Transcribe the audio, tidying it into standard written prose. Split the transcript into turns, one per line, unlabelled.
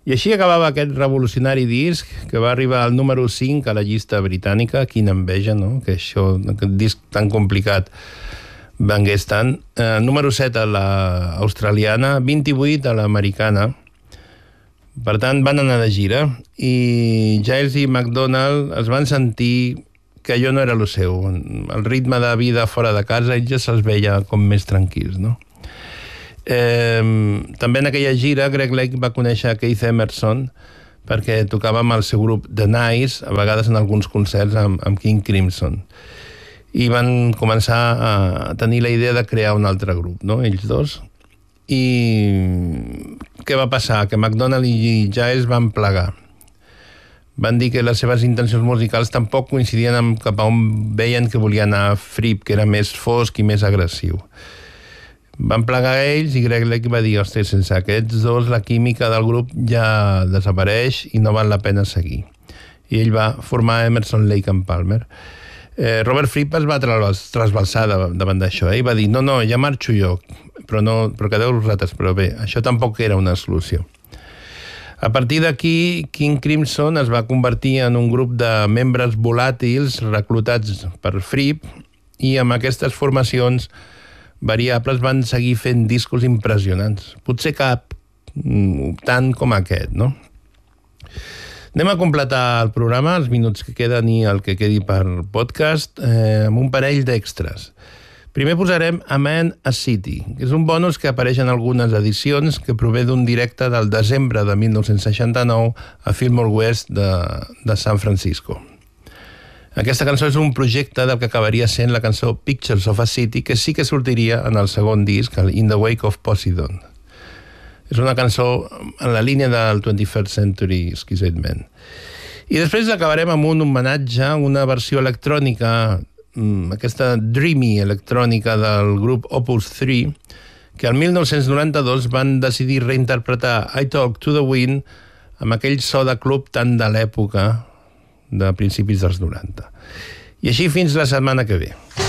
I així acabava aquest revolucionari disc que va arribar al número 5 a la llista britànica. Quina enveja, no?, que aquest disc tan complicat vengués tant. Número 7 a l'australiana, 28 a l'americana. Per tant, van anar de gira i Giles i McDonald es van sentir que allò no era el seu. El ritme de vida fora de casa, ells ja se'ls veia com més tranquils, no? També en aquella gira Greg Lake va conèixer Keith Emerson perquè tocava amb el seu grup The Nice, a vegades en alguns concerts amb King Crimson, i van començar a tenir la idea de crear un altre grup, no?, ells dos. I què va passar? Que McDonald i Giles van plegar. Van dir que les seves intencions musicals tampoc coincidien amb cap a on veien que volia anar Fripp, que era més fosc i més agressiu. Van plegar ells i Greg Lake va dir: hosti, sense aquests dos la química del grup ja desapareix i no val la pena seguir. I ell va formar Emerson, Lake and Palmer. Robert Fripp es va trasbalsar davant d'això, i va dir: no, ja marxo jo, però quedeu vosaltres. Però bé, això tampoc era una solució. A partir d'aquí, King Crimson es va convertir en un grup de membres volàtils reclutats per Fripp, i amb aquestes formacions variables van seguir fent discos impressionants. Potser cap tant com aquest, no? Anem a completar el programa, els minuts que queden i el que quedi per podcast, amb un parell d'extras. Primer posarem A Man, a City, que és un bonus que apareix en algunes edicions, que prové d'un directe del desembre de 1969 a Fillmore West de San Francisco. Aquesta cançó és un projecte del que acabaria sent la cançó Pictures of a City, que sí que sortiria en el segon disc, el In the Wake of Poseidon. És una cançó en la línia del 21st Century Exquisite Men. I després acabarem amb un homenatge, una versió electrònica, aquesta dreamy electrònica del grup Opus 3, que el 1992 van decidir reinterpretar I Talk to the Wind amb aquell so de club tan de l'època de principis dels 90. I així fins la setmana que ve.